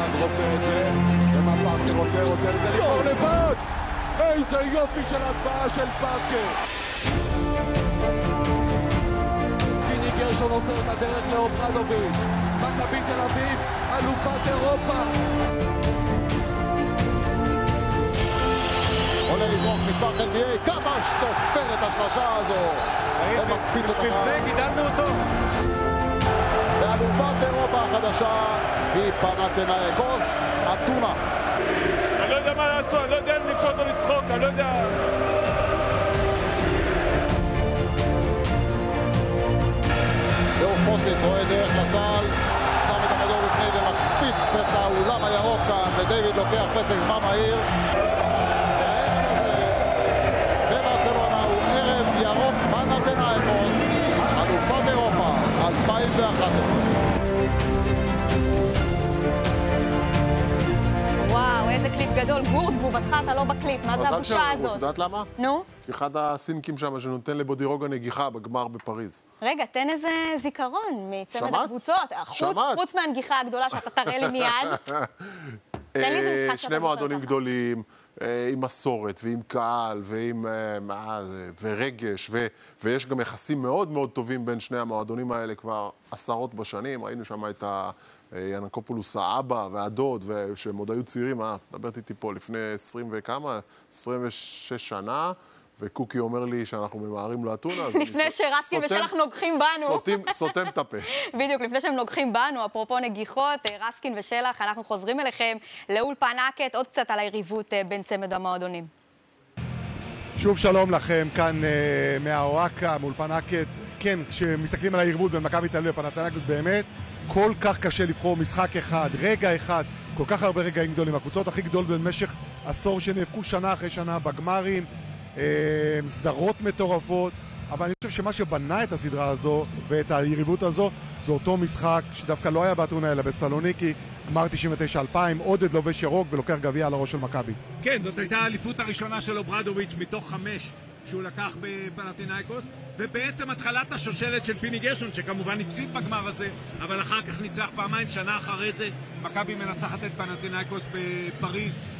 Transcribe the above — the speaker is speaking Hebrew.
פארק רוצה את זה, ומה פארקר רוצה את זה לבחור לבד! איזה יופי של הטבעה של פארקר! פיני גרשון עושה את הדרך לאוברדוביץ', מכבי תל אביב, אלופת אירופה! עולה לזרוק מטווח NBA, כמה שתופר את השלושה הזו! בשביל זה גידלנו אותו! ואלופת אירופה החדשה היא פנתנאיקוס אתונה. אני לא יודע מה לעשות, אני לא יודע אם לבכות או לצחוק, אני לא יודע... ואופוסיס רואה דרך לסל, שם את הכדור בפני ומקפיץ את האולם הירוק כאן, ודייוויד לוקח פסק זמן מהיר. בברצלונה הוא ערב ירוק פנתנאיקוס, אלופת אירופה 2011. וואו, איזה קליפ גדול. גור, תגובתך, אתה לא בקליפ, מה זה הבושה הזאת? את יודעת למה? נו? אחד הסינקים שם שנותן לבודירוגה נגיחה בגמר בפריז. רגע, תן איזה זיכרון מצמד הקבוצות. חוץ מהנגיחה הגדולה שאתה תראה לי מיד. תן לי איזה משחק שאתה שני מועדונים גדולים, עם מסורת ועם קהל ועם ורגש, ויש גם יחסים מאוד מאוד טובים בין שני המועדונים האלה כבר עשרות בשנים. ראינו שם את ינקופולוס האבא והדוד, שהם עוד היו צעירים, דברת איתי פה לפני 20 וכמה, 26 שנה, וקוקי אומר לי שאנחנו ממהרים לאתונה. לפני שרסקין ושלח נוגחים בנו. סותם את הפה. בדיוק, לפני שהם נוגחים בנו, אפרופו נגיחות, רסקין ושלח, אנחנו חוזרים אליכם לאולפן עקת, עוד קצת על היריבות בין צמד המועדונים. שוב שלום לכם, כאן מהאוהקה, מאולפן עקת. כן, כשמסתכלים על היריבות בין מכבי תל אביב ופנתנאיקוס, באמת כל כך קשה לבחור משחק אחד, רגע אחד, כל כך הרבה רגעים גדולים. הקבוצות הכי גדול במשך עשור שנאבקו שנה אחרי שנה בגמרים, סדרות מטורפות, אבל אני חושב שמה שבנה את הסדרה הזו ואת היריבות הזו זה אותו משחק שדווקא לא היה באתונה אלא בסלוניקי, גמר 99-2000, עודד לובש ירוק ולוקח גביע על הראש של מכבי. כן, זאת הייתה האליפות הראשונה של אוברדוביץ' מתוך 5 שהוא לקח בפנתנאיקוס, ובעצם התחלת השושלת של פיני גרשון, שכמובן הפסיד בגמר הזה, אבל אחר כך ניצח פעמיים. שנה אחרי זה מכבי מנצחת את פנתנאיקוס בפריז